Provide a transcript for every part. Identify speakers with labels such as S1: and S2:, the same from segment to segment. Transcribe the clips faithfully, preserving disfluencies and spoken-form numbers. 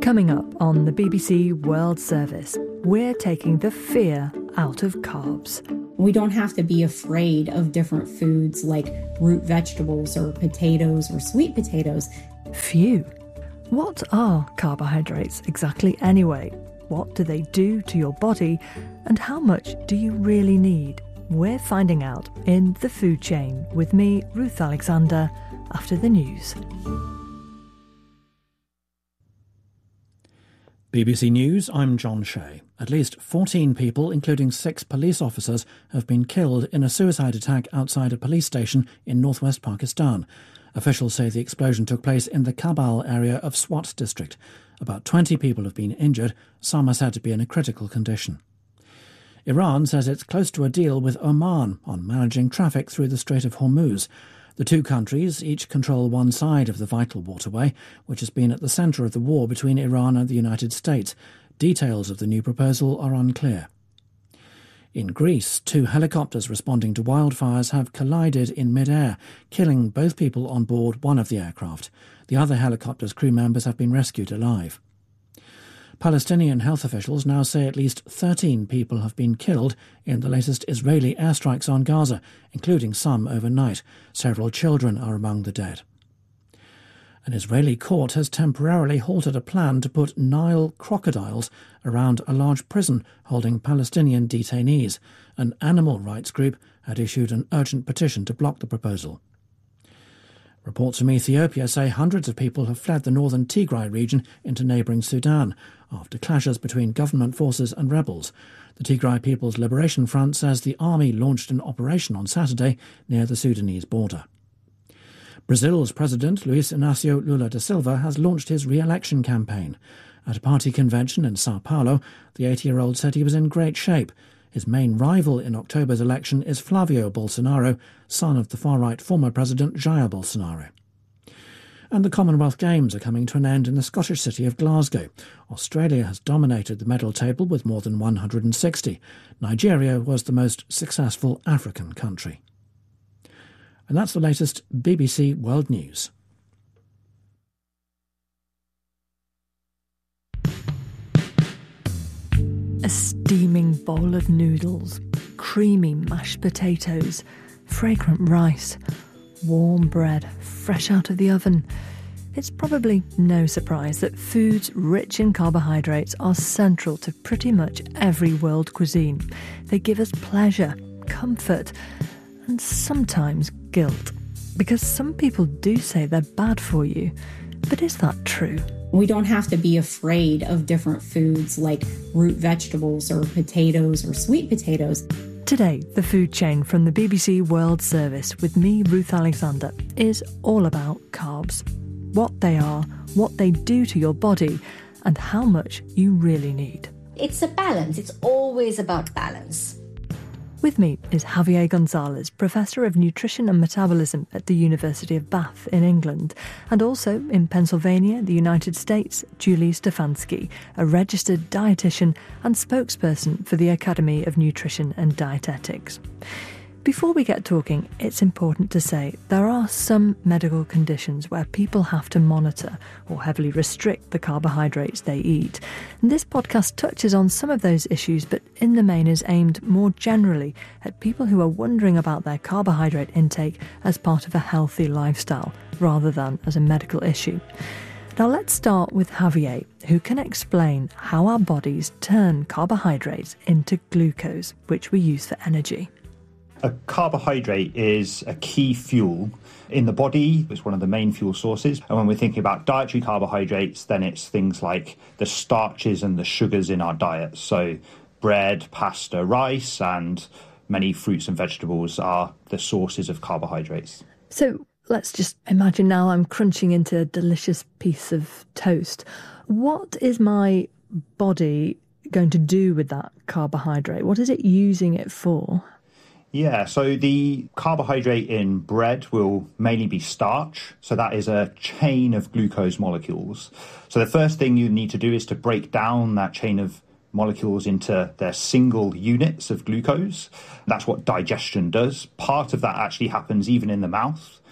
S1: Coming up on the B B C World Service, we're taking the fear out of carbs.
S2: We don't have to be afraid of different foods like root vegetables or potatoes or sweet potatoes.
S1: Phew. What are carbohydrates exactly anyway? What do they do to your body? And how much do you really need? We're finding out in The Food Chain with me, Ruth Alexander, after the news.
S3: B B C News, I'm John Shea. At least fourteen people, including six police officers, have been killed in a suicide attack outside a police station in northwest Pakistan. Officials say the explosion took place in the Kabul area of Swat district. About twenty people have been injured, some are said to be in a critical condition. Iran says it's close to a deal with Oman on managing traffic through the Strait of Hormuz. The two countries each control one side of the vital waterway, which has been at the centre of the war between Iran and the United States. Details of the new proposal are unclear. In Greece, two helicopters responding to wildfires have collided in mid-air, killing both people on board one of the aircraft. The other helicopter's crew members have been rescued alive. Palestinian health officials now say at least thirteen people have been killed in the latest Israeli airstrikes on Gaza, including some overnight. Several children are among the dead. An Israeli court has temporarily halted a plan to put Nile crocodiles around a large prison holding Palestinian detainees. An animal rights group had issued an urgent petition to block the proposal. Reports from Ethiopia say hundreds of people have fled the northern Tigray region into neighbouring Sudan after clashes between government forces and rebels. The Tigray People's Liberation Front says the army launched an operation on Saturday near the Sudanese border. Brazil's President Luiz Inácio Lula da Silva has launched his re-election campaign. At a party convention in Sao Paulo, the eighty-year-old said he was in great shape. His main rival in October's election is Flavio Bolsonaro, son of the far-right former President Jair Bolsonaro. And the Commonwealth Games are coming to an end in the Scottish city of Glasgow. Australia has dominated the medal table with more than one hundred sixty. Nigeria was the most successful African country. And that's the latest B B C World News.
S1: A steaming bowl of noodles, creamy mashed potatoes, fragrant rice, warm bread fresh out of the oven. It's probably no surprise that foods rich in carbohydrates are central to pretty much every world cuisine. They give us pleasure, comfort, and sometimes guilt. Because some people do say they're bad for you. But is that true?
S2: We don't have to be afraid of different foods like root vegetables or potatoes or sweet potatoes.
S1: Today, The Food Chain from the B B C World Service with me, Ruth Alexander, is all about carbs. What they are, what they do to your body, and how much you really need.
S4: It's a balance. It's always about balance.
S1: With me is Javier Gonzalez, Professor of Nutrition and Metabolism at the University of Bath in England, and also in Pennsylvania, the United States, Julie Stefanski, a registered dietitian and spokesperson for the Academy of Nutrition and Dietetics. Before we get talking, it's important to say there are some medical conditions where people have to monitor or heavily restrict the carbohydrates they eat. And this podcast touches on some of those issues, but in the main is aimed more generally at people who are wondering about their carbohydrate intake as part of a healthy lifestyle, rather than as a medical issue. Now let's start with Javier, who can explain how our bodies turn carbohydrates into glucose, which we use for energy.
S5: A carbohydrate is a key fuel in the body. It's one of the main fuel sources. And when we're thinking about dietary carbohydrates, then it's things like the starches and the sugars in our diet. So bread, pasta, rice, and many fruits and vegetables are the sources of carbohydrates.
S1: So let's just imagine now I'm crunching into a delicious piece of toast. What is my body going to do with that carbohydrate? What is it using it for?
S5: Yeah, so the carbohydrate in bread will mainly be starch. So that is a chain of glucose molecules. So the first thing you need to do is to break down that chain of molecules into their single units of glucose. That's what digestion does. Part of that actually happens even in the mouth.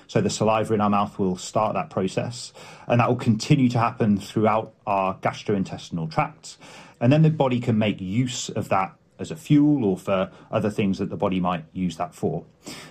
S5: So the saliva in our mouth will start that process, and that will continue to happen throughout our gastrointestinal tract. And then the body can make use of that as a fuel or for other things that the body might use that for.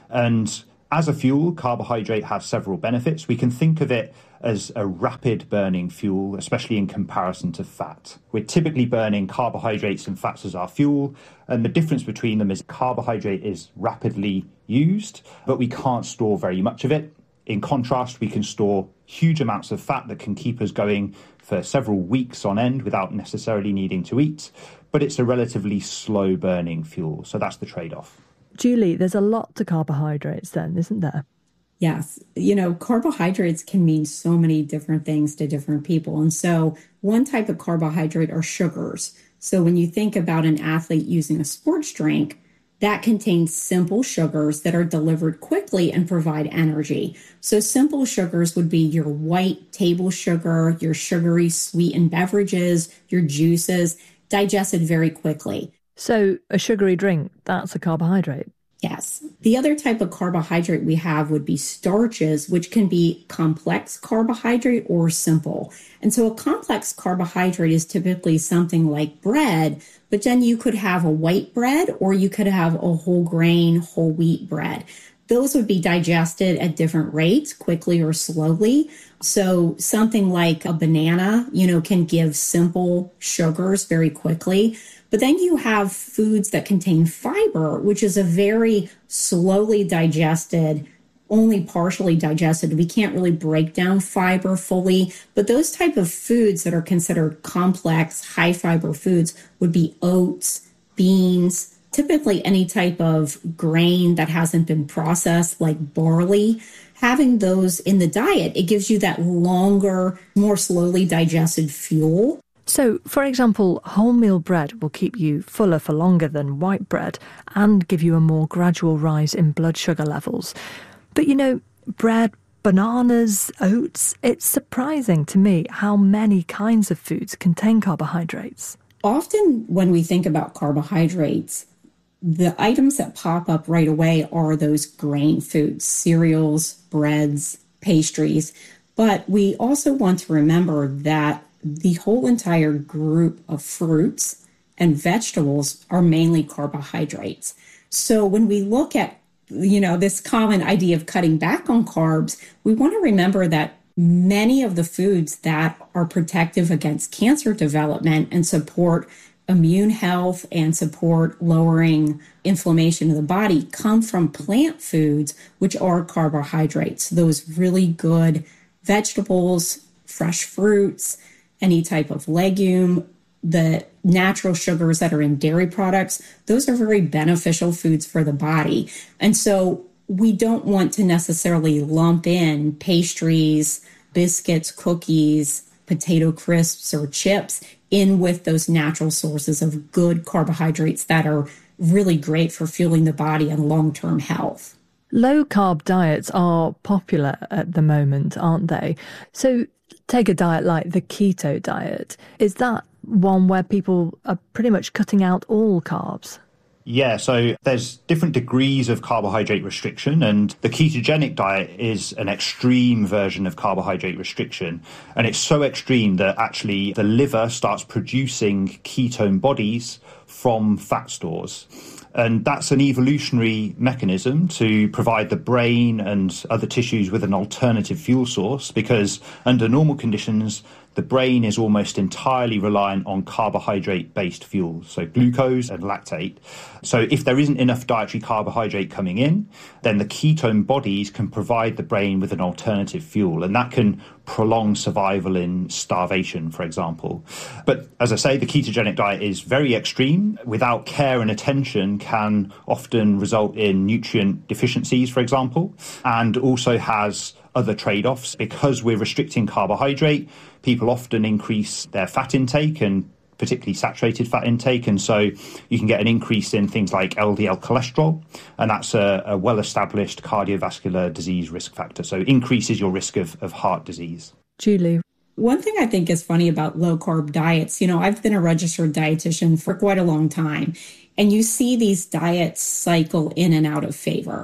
S5: And as a fuel, carbohydrate has several benefits. We can think of it as a rapid burning fuel, especially in comparison to fat. We're typically burning carbohydrates and fats as our fuel, and the difference between them is carbohydrate is rapidly used, but we can't store very much of it. In contrast, we can store huge amounts of fat that can keep us going for several weeks on end without necessarily needing to eat, but it's a relatively slow burning fuel, so that's the trade-off.
S1: Julie, there's a lot to carbohydrates then, isn't there?
S2: Yes. You know, carbohydrates can mean so many different things to different people. And so one type of carbohydrate are sugars. So when you think about an athlete using a sports drink, that contains simple sugars that are delivered quickly and provide energy. So simple sugars would be your white table sugar, your sugary sweetened beverages, your juices, digested very quickly.
S1: So a sugary drink, that's a carbohydrate?
S2: Yes. The other type of carbohydrate we have would be starches, which can be complex carbohydrate or simple. And so a complex carbohydrate is typically something like bread, but then you could have a white bread or you could have a whole grain, whole wheat bread. Those would be digested at different rates, quickly or slowly. So something like a banana, you know, can give simple sugars very quickly. But then you have foods that contain fiber, which is a very slowly digested, only partially digested. We can't really break down fiber fully, but those type of foods that are considered complex, high fiber foods would be oats, beans, typically any type of grain that hasn't been processed like barley. Having those in the diet, it gives you that longer, more slowly digested fuel.
S1: So, for example, wholemeal bread will keep you fuller for longer than white bread and give you a more gradual rise in blood sugar levels. But, you know, bread, bananas, oats, it's surprising to me how many kinds of foods contain carbohydrates.
S2: Often when we think about carbohydrates, the items that pop up right away are those grain foods, cereals, breads, pastries. But we also want to remember that the whole entire group of fruits and vegetables are mainly carbohydrates. So when we look at, you know, this common idea of cutting back on carbs, we want to remember that many of the foods that are protective against cancer development and support immune health and support lowering inflammation of the body come from plant foods, which are carbohydrates. Those really good vegetables, fresh fruits, any type of legume, the natural sugars that are in dairy products, those are very beneficial foods for the body. And so we don't want to necessarily lump in pastries, biscuits, cookies, potato crisps, or chips in with those natural sources of good carbohydrates that are really great for fueling the body and long-term health.
S1: Low-carb diets are popular at the moment, aren't they? So take a diet like the keto diet. Is that one where people are pretty much cutting out all carbs?
S5: Yeah, so there's different degrees of carbohydrate restriction, and the ketogenic diet is an extreme version of carbohydrate restriction. And it's so extreme that actually the liver starts producing ketone bodies from fat stores. And that's an evolutionary mechanism to provide the brain and other tissues with an alternative fuel source, because under normal conditions, the brain is almost entirely reliant on carbohydrate-based fuels, so glucose and lactate. So if there isn't enough dietary carbohydrate coming in, then the ketone bodies can provide the brain with an alternative fuel, and that can prolong survival in starvation, for example. But as I say, the ketogenic diet is very extreme. Without care and attention, can often result in nutrient deficiencies, for example, and also has other trade-offs. Because we're restricting carbohydrate, people often increase their fat intake, and particularly saturated fat intake, and so you can get an increase in things like L D L cholesterol, and that's a, a well-established cardiovascular disease risk factor, so increases your risk of, of heart disease.
S1: Julie?
S2: One thing I think is funny about low-carb diets, you know, I've been a registered dietitian for quite a long time, and you see these diets cycle in and out of favor.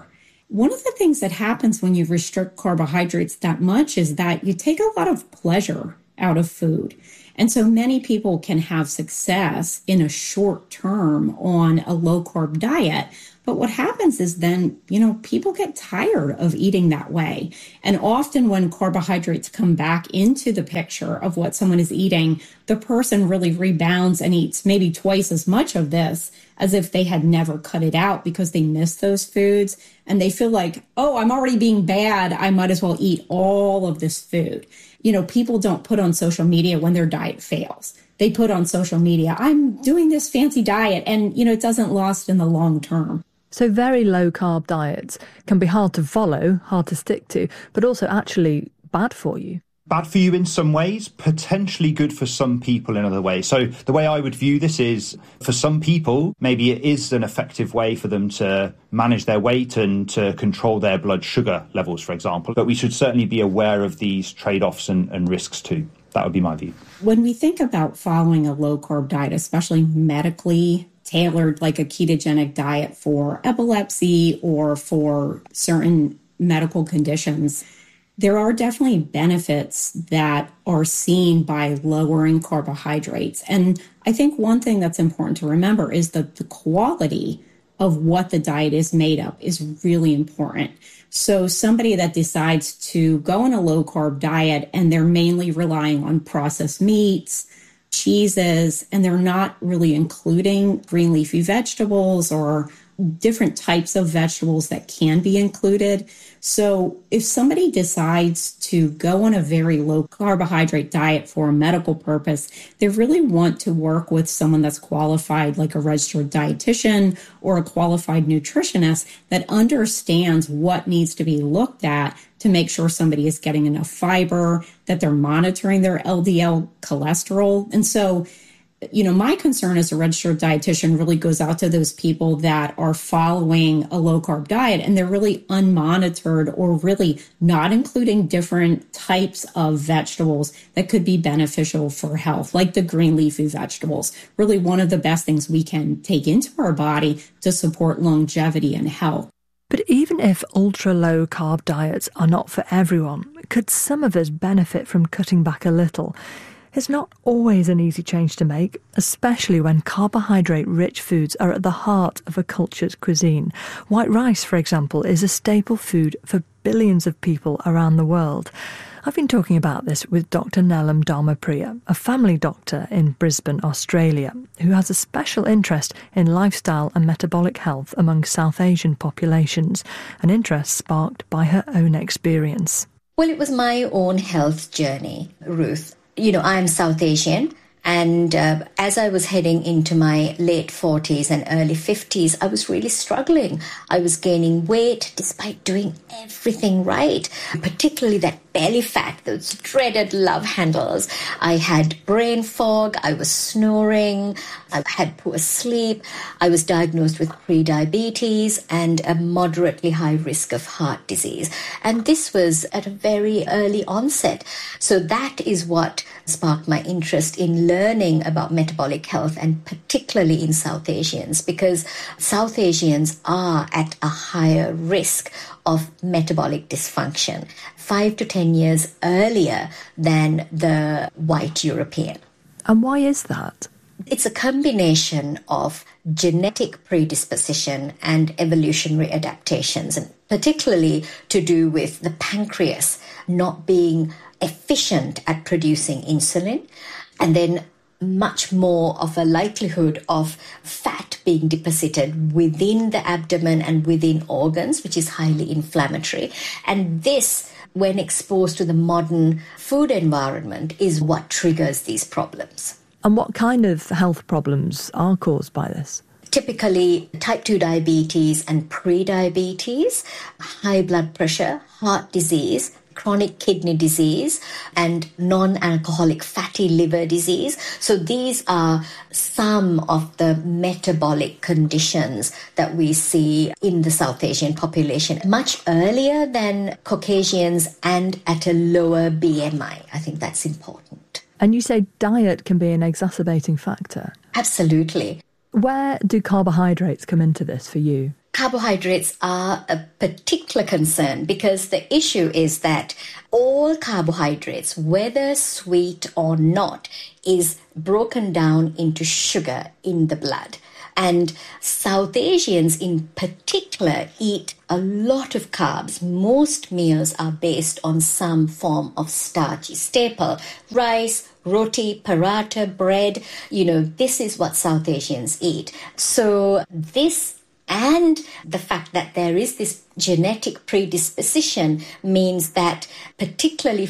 S2: One of the things that happens when you restrict carbohydrates that much is that you take a lot of pleasure out of food. And so many people can have success in a short term on a low carb diet. But what happens is then, you know, people get tired of eating that way. And often when carbohydrates come back into the picture of what someone is eating, the person really rebounds and eats maybe twice as much of this as if they had never cut it out because they miss those foods. And they feel like, oh, I'm already being bad. I might as well eat all of this food. You know, people don't put on social media when their diet fails. They put on social media, I'm doing this fancy diet, and, you know, it doesn't last in the long term.
S1: So very low carb diets can be hard to follow, hard to stick to, but also actually bad for you.
S5: Bad for you in some ways, potentially good for some people in other ways. So the way I would view this is, for some people, maybe it is an effective way for them to manage their weight and to control their blood sugar levels, for example. But we should certainly be aware of these trade-offs and, and risks too. That would be my view.
S2: When we think about following a low-carb diet, especially medically tailored, like a ketogenic diet for epilepsy or for certain medical conditions, there are definitely benefits that are seen by lowering carbohydrates. And I think one thing that's important to remember is that the quality of what the diet is made of is really important. So somebody that decides to go on a low-carb diet and they're mainly relying on processed meats, cheeses, and they're not really including green leafy vegetables or different types of vegetables that can be included. So if somebody decides to go on a very low carbohydrate diet for a medical purpose, they really want to work with someone that's qualified, like a registered dietitian or a qualified nutritionist that understands what needs to be looked at to make sure somebody is getting enough fiber, that they're monitoring their L D L cholesterol. And so, you know, my concern as a registered dietitian really goes out to those people that are following a low carb diet and they're really unmonitored or really not including different types of vegetables that could be beneficial for health, like the green leafy vegetables. Really one of the best things we can take into our body to support longevity and health.
S1: But even if ultra-low carb diets are not for everyone, could some of us benefit from cutting back a little? It's not always an easy change to make, especially when carbohydrate-rich foods are at the heart of a culture's cuisine. White rice, for example, is a staple food for billions of people around the world. I've been talking about this with Doctor Neelam Dharmapriya, a family doctor in Brisbane, Australia, who has a special interest in lifestyle and metabolic health among South Asian populations, an interest sparked by her own experience.
S4: Well, it was my own health journey, Ruth. You know, I'm South Asian, and uh, as I was heading into my late forties and early fifties, I was really struggling. I was gaining weight despite doing everything right, particularly that belly fat, those dreaded love handles. I had brain fog, I was snoring, I had poor sleep, I was diagnosed with pre-diabetes and a moderately high risk of heart disease. And this was at a very early onset. So that is what sparked my interest in learning about metabolic health, and particularly in South Asians, because South Asians are at a higher risk of metabolic dysfunction five to ten years earlier than the white European.
S1: And why is that?
S4: It's a combination of genetic predisposition and evolutionary adaptations, and particularly to do with the pancreas not being efficient at producing insulin, and then much more of a likelihood of fat being deposited within the abdomen and within organs, which is highly inflammatory. And this, when exposed to the modern food environment, is what triggers these problems.
S1: And what kind of health problems are caused by this?
S4: Typically, type two diabetes and pre-diabetes, high blood pressure, heart disease, chronic kidney disease, and non-alcoholic fatty liver disease. So these are some of the metabolic conditions that we see in the South Asian population much earlier than Caucasians and at a lower B M I. I think that's important.
S1: And you say diet can be an exacerbating factor?
S4: Absolutely.
S1: Where do carbohydrates come into this for you?
S4: carbohydrates are a particular concern because the issue is that all carbohydrates, whether sweet or not, is broken down into sugar in the blood. And South Asians in particular eat a lot of carbs. Most meals are based on some form of starchy staple. Rice, roti, paratha, bread, you know, this is what South Asians eat. So this and the fact that there is this genetic predisposition means that particularly